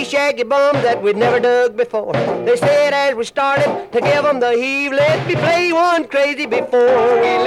shaggy bums that we'd never dug before. They said as we started to give 'em the heave, let me play one crazy before we